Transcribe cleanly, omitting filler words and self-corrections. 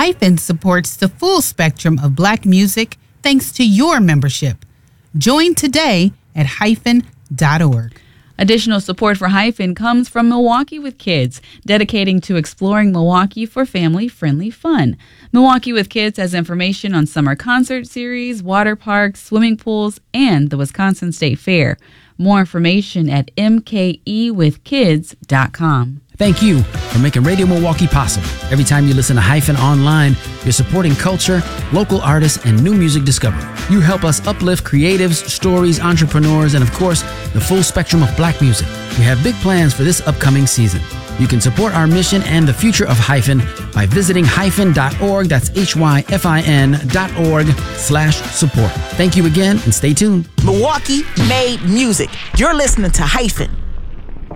Hyphen supports the full spectrum of Black music thanks to your membership. Join today at hyphen.org. Additional support for Hyphen comes from Milwaukee with Kids, dedicating to exploring Milwaukee for family-friendly fun. Milwaukee with Kids has information on summer concert series, water parks, swimming pools, and the Wisconsin State Fair. More information at mkewithkids.com. Thank you for making Radio Milwaukee possible. Every time you listen to Hyphen online, you're supporting culture, local artists, and new music discovery. You help us uplift creatives, stories, entrepreneurs, and of course, the full spectrum of Black music. We have big plans for this upcoming season. You can support our mission and the future of Hyphen by visiting hyphen.org. That's hyphin.org/support. Thank you again and stay tuned. Milwaukee made music. You're listening to Hyphen.